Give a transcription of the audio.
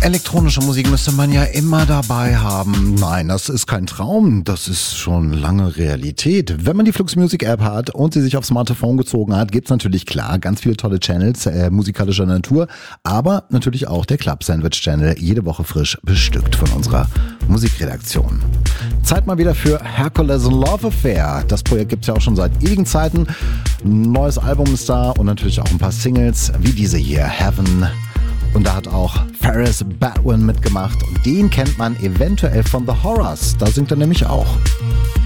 Elektronische Musik müsste man ja immer dabei haben. Nein, das ist kein Traum, das ist schon lange Realität. Wenn man die Flux Music App hat und sie sich aufs Smartphone gezogen hat, gibt's natürlich klar ganz viele tolle Channels musikalischer Natur, aber natürlich auch der Club Sandwich Channel, jede Woche frisch bestückt von unserer Musikredaktion. Zeit mal wieder für Hercules Love Affair. Das Projekt gibt's ja auch schon seit ewigen Zeiten. Ein neues Album ist da und natürlich auch ein paar Singles, wie diese hier, Heaven. Und da hat auch Ferris Badwin mitgemacht und den kennt man eventuell von The Horrors. Da singt er nämlich auch.